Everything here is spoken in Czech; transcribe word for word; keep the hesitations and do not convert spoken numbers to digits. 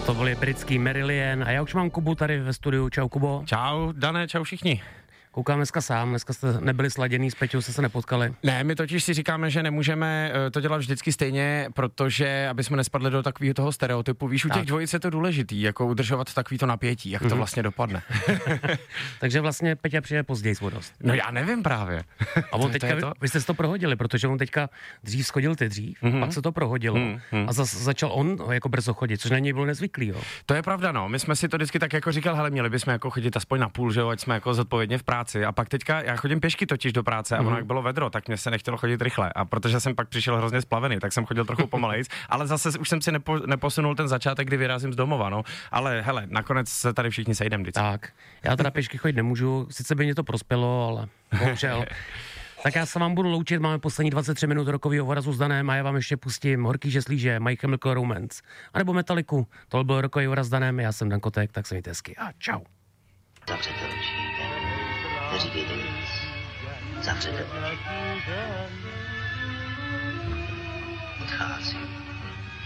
To byli britský Marillion a já už mám Kubu tady ve studiu. Čau, Kubo. Čau, Dané, čau všichni. Koukám dneska sám, dneska jste nebyli sladěný, s Peťou jste se nepotkali. Ne, my totiž si říkáme, že nemůžeme to dělat vždycky stejně, protože aby jsme nespadli do takového toho stereotypu. Víš, u těch dvojic je to důležitý, jako udržovat takový to napětí, jak mm-hmm. to vlastně dopadne. Takže vlastně Peťa přijde později s dost. No já nevím právě. A on teďka, vy, vy jste to prohodili, protože on teďka dřív schodil ty dřív, mm-hmm. pak se to prohodilo mm-hmm. a zase začal on jako brzo chodit, což na něj bylo nezvyklý, jo. To je pravda, no. My jsme si to vždycky tak jako říkal, hele, měli bychom jako chodit aspoň na půl, že jo, ať jsme jako zodpovědně v práci. A pak teďka já chodím pěšky totiž do práce a ono jak bylo vedro, tak mě se nechtělo chodit rychle. A protože jsem pak přišel hrozně splavený, tak jsem chodil trochu pomalejc, ale zase už jsem si nepo, neposunul ten začátek, kdy vyrazím z domova, no. Ale hele, nakonec se tady všichni sejdeme vždycky. Tak. Já teda pěšky chodit nemůžu, sice by mě to prospělo, ale bohužel. Tak já se vám budu loučit, máme poslední dvacet tři minut rokovýho Vorazu s Danem a já vám ještě pustím Horký žeslíže, My Chemical Romance, anebo Metaliku. Tohle byl rokový Voraz s Danem, já jsem Dan Kotek, tak se mějte hezky a čau. Zavřete oči, neříkejte nic, zavřete oči. Odcházím.